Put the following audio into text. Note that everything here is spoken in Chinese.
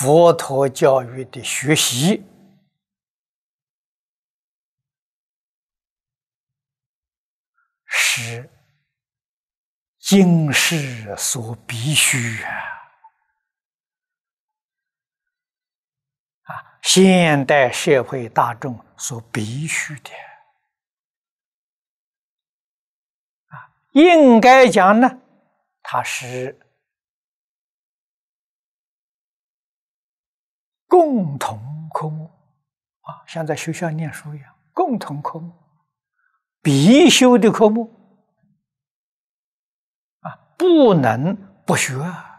佛陀教育的学习是今世所必须现代社会大众所必须的应该讲呢，它是共同科目像在学校念书一样，共同科目，必修的科目不能不学